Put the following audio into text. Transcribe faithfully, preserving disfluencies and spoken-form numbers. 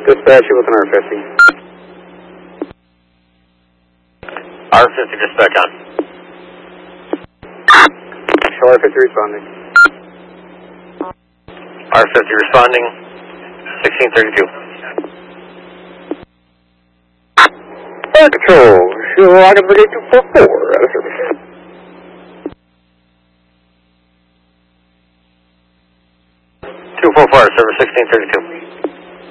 Dispatch, you with an R fifty. R fifty dispatch on. Show R fifty responding. R fifty responding, sixteen thirty-two. Fire Control, show Rocket Brigade two four four, out of service. two four four, service sixteen thirty-two.